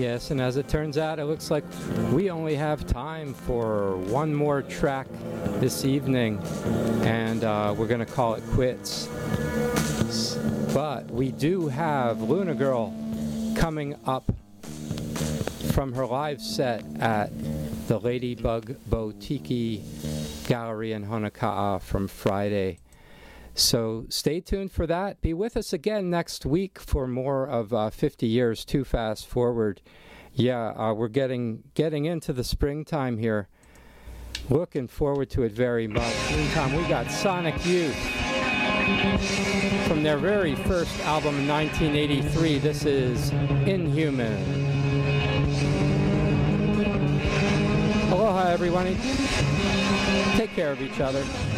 Yes, and as it turns out, it looks like we only have time for one more track this evening, and we're going to call it quits. But we do have Luna Girl coming up from her live set at the Ladybug Botiki Gallery in Honoka'a from Friday. So stay tuned for that. Be with us again next week for more of 50 Years Too Fast Forward. Yeah, we're getting into the springtime here. Looking forward to it very much. Meantime, we got Sonic Youth from their very first album in 1983. This is Inhuman. Aloha, everyone. Take care of each other.